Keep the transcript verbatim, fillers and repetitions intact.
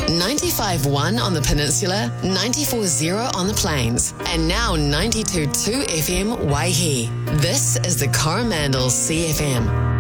ninety-five point one on the peninsula, ninety-four point zero on the plains, and now ninety-two point two F M Waihi. This is the Coromandel C F M.